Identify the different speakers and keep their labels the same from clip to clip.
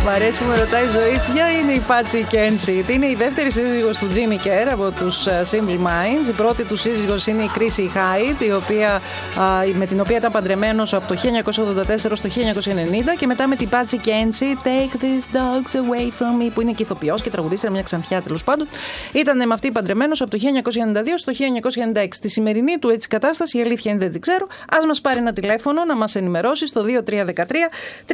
Speaker 1: Μ' αρέσει που με ρωτάει η Ζωή ποια είναι η Patsy Kensit. Είναι η δεύτερη σύζυγος του Jimmy Kerr από τους Simple Minds. Η πρώτη του σύζυγος είναι η Chrissy Hynde, με την οποία ήταν παντρεμένος από το 1984 στο 1990, και μετά με την Patsy Kensit, Take these dogs away from me, που είναι και ηθοποιός και τραγουδίστρια, μια ξανθιά τέλος πάντων. Ήταν με αυτή παντρεμένος από το 1992 στο 1996. Τη σημερινή του έτσι κατάσταση, η αλήθεια είναι δεν την ξέρω. Ας μας πάρει ένα τηλέφωνο να μας ενημερώσει στο 2313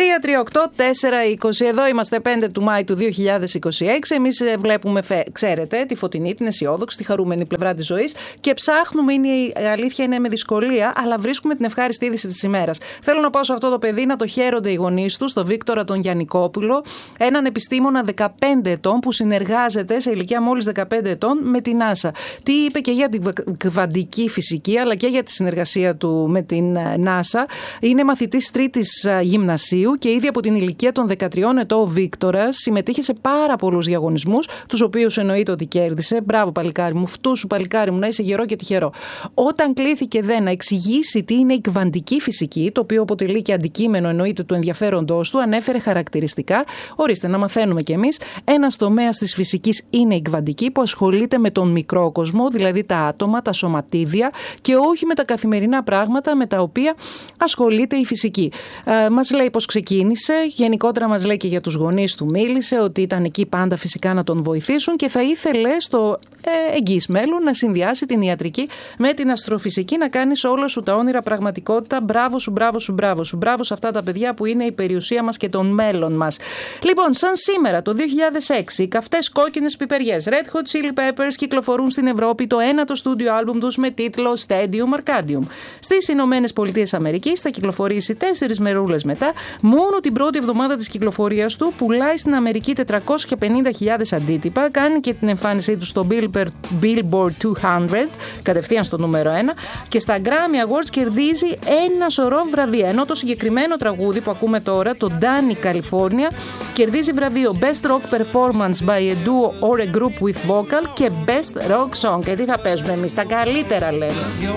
Speaker 1: 338 420. Εδώ είμαστε 5 του Μάη του 2026. Εμείς βλέπουμε, ξέρετε, τη φωτεινή, την αισιόδοξη, τη χαρούμενη πλευρά της ζωής και ψάχνουμε, η αλήθεια είναι με δυσκολία, αλλά βρίσκουμε την ευχάριστη είδηση της ημέρας. Θέλω να πάω σε αυτό το παιδί να το χαίρονται οι γονείς του, στον Βίκτορα τον Γιαννικόπουλο, έναν επιστήμονα 15 ετών που συνεργάζεται σε ηλικία μόλις 15 ετών με την NASA. Τι είπε και για την κβαντική φυσική, αλλά και για τη συνεργασία του με την NASA. Είναι μαθητής τρίτης γυμνασίου και ήδη από την ηλικία των 13 ετών ο Βίκτορας συμμετείχε σε πάρα πολλούς διαγωνισμούς, τους οποίους εννοείται ότι κέρδισε. Μπράβο, παλικάρι μου, φτού σου, παλικάρι μου, να είσαι γερό και τυχερό. Όταν κλήθηκε να εξηγήσει τι είναι η κβαντική φυσική, το οποίο αποτελεί και αντικείμενο εννοείται του ενδιαφέροντός του, ανέφερε χαρακτηριστικά, ορίστε να μαθαίνουμε κι εμείς, ένας τομέας της φυσικής είναι η κβαντική, που ασχολείται με τον μικρό κόσμο, δηλαδή τα άτομα, τα σωματίδια, και όχι με τα καθημερινά πράγματα με τα οποία ασχολείται η φυσική. Μας λέει πώς ξεκίνησε, γενικότερα μας λέει και για τους γονείς του μίλησε, ότι ήταν εκεί πάντα φυσικά να τον βοηθήσουν και θα ήθελε στο εγγύς μέλλον να συνδυάσει την ιατρική με την αστροφυσική, να κάνεις όλα σου τα όνειρα πραγματικότητα. Μπράβο σου, μπράβο σου, μπράβο σου. Μπράβο σε αυτά τα παιδιά που είναι η περιουσία μας και τον μέλλον μας. Λοιπόν, σαν σήμερα το 2006, οι καυτές κόκκινες πιπεριές Red Hot Chili Peppers κυκλοφορούν στην Ευρώπη το ένατο στούντιο άλμπουμ τους με τίτλο Stadium Arcadium. Στις Ηνωμένες Πολιτείες Αμερικής θα κυκλοφορήσει 4 μερούλες μετά. Μόνο την πρώτη εβδομάδα της κυκλοφορίας του πουλάει στην Αμερική 450.000 αντίτυπα. Κάνει και την εμφάνισή του στο Billboard 200, κατευθείαν στο νούμερο 1, και στα Grammy Awards κερδίζει ένα σωρό βραβεία. Ενώ το συγκεκριμένο τραγούδι που ακούμε τώρα, το Danny California, κερδίζει βραβείο Best Rock Performance by a Duo or a Group with Vocal και Best Rock Song. Και τι θα παίζουμε εμείς, τα καλύτερα λέμε.